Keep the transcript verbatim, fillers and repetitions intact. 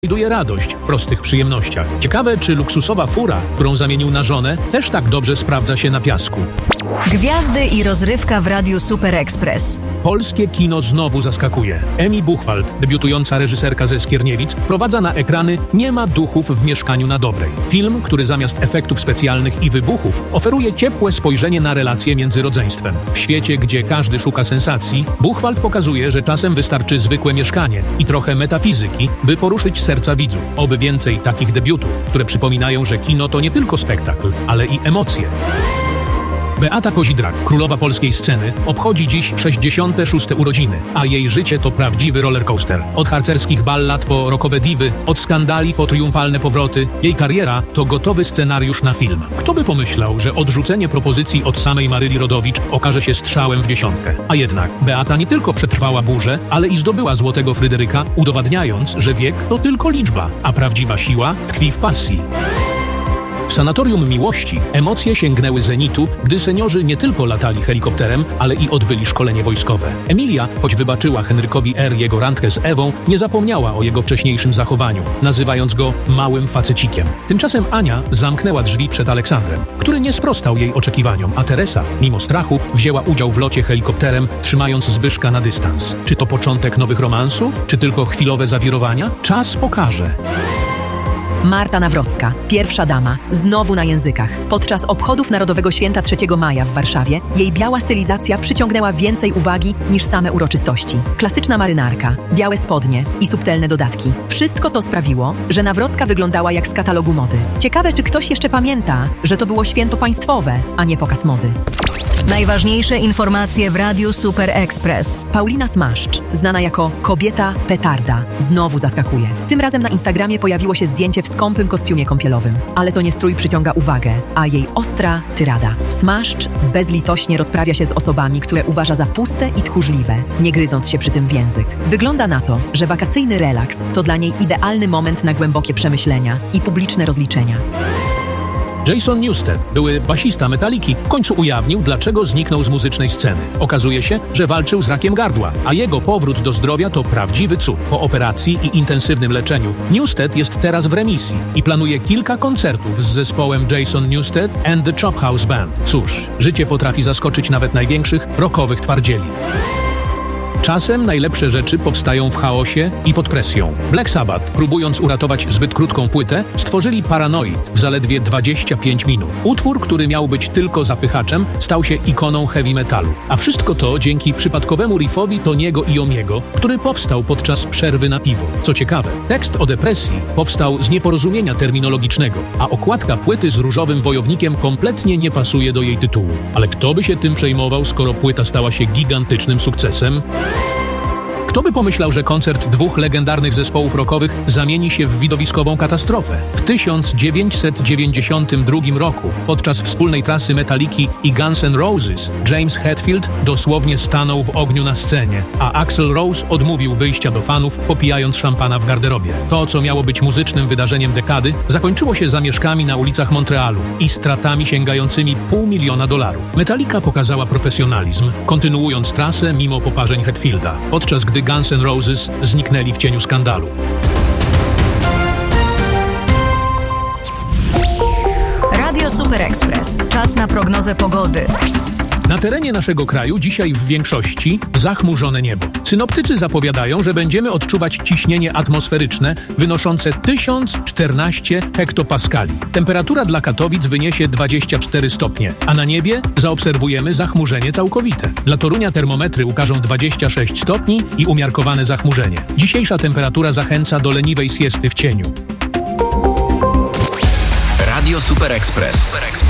Znajduje radość w prostych przyjemnościach. Ciekawe, czy luksusowa fura, którą zamienił na żonę, też tak dobrze sprawdza się na piasku. Gwiazdy i rozrywka w Radiu Super Express. Polskie kino znowu zaskakuje. Emi Buchwald, debiutująca reżyserka ze Skierniewic, wprowadza na ekrany Nie ma duchów w mieszkaniu na Dobrej. Film, który zamiast efektów specjalnych i wybuchów oferuje ciepłe spojrzenie na relacje między rodzeństwem. W świecie, gdzie każdy szuka sensacji, Buchwald pokazuje, że czasem wystarczy zwykłe mieszkanie i trochę metafizyki, by poruszyć serca widzów. Oby więcej takich debiutów, które przypominają, że kino to nie tylko spektakl, ale i emocje. Beata Kozidrak, królowa polskiej sceny, obchodzi dziś sześćdziesiąte szóste urodziny, a jej życie to prawdziwy rollercoaster. Od harcerskich ballad po rockowe diwy, od skandali po triumfalne powroty, jej kariera to gotowy scenariusz na film. Kto by pomyślał, że odrzucenie propozycji od samej Maryli Rodowicz okaże się strzałem w dziesiątkę? A jednak Beata nie tylko przetrwała burzę, ale i zdobyła Złotego Fryderyka, udowadniając, że wiek to tylko liczba, a prawdziwa siła tkwi w pasji. W Sanatorium Miłości emocje sięgnęły zenitu, gdy seniorzy nie tylko latali helikopterem, ale i odbyli szkolenie wojskowe. Emilia, choć wybaczyła Henrykowi R. jego randkę z Ewą, nie zapomniała o jego wcześniejszym zachowaniu, nazywając go małym facecikiem. Tymczasem Ania zamknęła drzwi przed Aleksandrem, który nie sprostał jej oczekiwaniom, a Teresa, mimo strachu, wzięła udział w locie helikopterem, trzymając Zbyszka na dystans. Czy to początek nowych romansów, czy tylko chwilowe zawirowania? Czas pokaże. Marta Nawrocka, pierwsza dama, znowu na językach. Podczas obchodów Narodowego Święta trzeciego maja w Warszawie jej biała stylizacja przyciągnęła więcej uwagi niż same uroczystości. Klasyczna marynarka, białe spodnie i subtelne dodatki. Wszystko to sprawiło, że Nawrocka wyglądała jak z katalogu mody. Ciekawe, czy ktoś jeszcze pamięta, że to było święto państwowe, a nie pokaz mody. Najważniejsze informacje w Radiu Super Express. Paulina Smaszcz, znana jako kobieta petarda, znowu zaskakuje. Tym razem na Instagramie pojawiło się zdjęcie w skąpym kostiumie kąpielowym. Ale to nie strój przyciąga uwagę, a jej ostra tyrada. Smaszcz bezlitośnie rozprawia się z osobami, które uważa za puste i tchórzliwe, nie gryząc się przy tym w język. Wygląda na to, że wakacyjny relaks to dla niej idealny moment na głębokie przemyślenia i publiczne rozliczenia. Jason Newsted, były basista Metaliki, w końcu ujawnił, dlaczego zniknął z muzycznej sceny. Okazuje się, że walczył z rakiem gardła, a jego powrót do zdrowia to prawdziwy cud. Po operacji i intensywnym leczeniu Newsted jest teraz w remisji i planuje kilka koncertów z zespołem Jason Newsted and the Chop House Band. Cóż, życie potrafi zaskoczyć nawet największych rockowych twardzieli. Czasem najlepsze rzeczy powstają w chaosie i pod presją. Black Sabbath, próbując uratować zbyt krótką płytę, stworzyli Paranoid w zaledwie dwadzieścia pięć minut. Utwór, który miał być tylko zapychaczem, stał się ikoną heavy metalu. A wszystko to dzięki przypadkowemu riffowi Toniego Iommiego, który powstał podczas przerwy na piwo. Co ciekawe, tekst o depresji powstał z nieporozumienia terminologicznego, a okładka płyty z różowym wojownikiem kompletnie nie pasuje do jej tytułu. Ale kto by się tym przejmował, skoro płyta stała się gigantycznym sukcesem? Kto by pomyślał, że koncert dwóch legendarnych zespołów rockowych zamieni się w widowiskową katastrofę? W tysiąc dziewięćset dziewięćdziesiątym drugim roku, podczas wspólnej trasy Metaliki i Guns N' Roses, James Hetfield dosłownie stanął w ogniu na scenie, a Axl Rose odmówił wyjścia do fanów, popijając szampana w garderobie. To, co miało być muzycznym wydarzeniem dekady, zakończyło się zamieszkami na ulicach Montrealu i stratami sięgającymi pół miliona dolarów. Metallica pokazała profesjonalizm, kontynuując trasę mimo poparzeń Hetfielda, podczas gdy Guns N' Roses zniknęli w cieniu skandalu. Radio Super Express. Czas na prognozę pogody. Na terenie naszego kraju dzisiaj w większości zachmurzone niebo. Synoptycy zapowiadają, że będziemy odczuwać ciśnienie atmosferyczne wynoszące tysiąc czternaście hektopaskali. Temperatura dla Katowic wyniesie dwadzieścia cztery stopnie, a na niebie zaobserwujemy zachmurzenie całkowite. Dla Torunia termometry ukażą dwadzieścia sześć stopni i umiarkowane zachmurzenie. Dzisiejsza temperatura zachęca do leniwej siesty w cieniu. Radio Super Express.